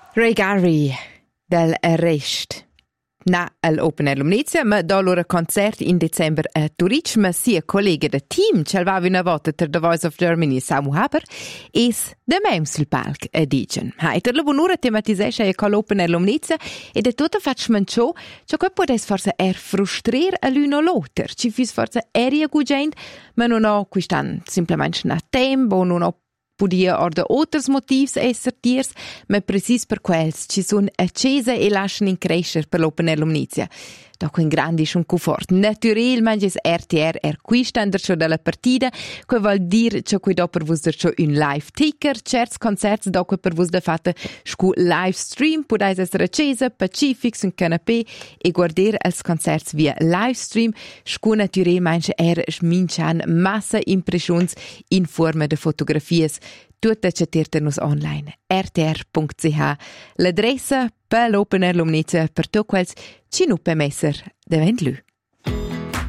Ray Gary del Arrest. Na all'Open Air Lumnezia, ma da loro concert in dicembre a Zurich, ma sia collega del team, c'è una volta per The Voice of Germany, Samu Haber, e da me sul palco a Digen. Heiter la buonura tematisce e con l'Open Air Lumnezia, e da tutto facciamo ciò che può forse frustrare a l'uno o l'altro. Ci fis forse eri agugent, ma non ho quest'anno semplicemente na tempo, non ho podia or de outers motivs esser tiers, ma precis per quels ci sun accesa e lasciano in crescer per l'Open Air Lumnezia. Dopo in grandi un confort. Naturalmente RTR qui standard schon della partita, che vuol dire che qui dopo vos der schon un live ticker, certs concerts dopo per vos da fatta scu live stream, podais essere accesa, Pacifics un canapé e guardare als concerts via live stream, scu naturalmente smincian massa impressions in forma de fotografies. Tutta c'è online. rtr.ch l'adressa per l'Open Air Lumnezia per to quels ci nu per messer davent lù.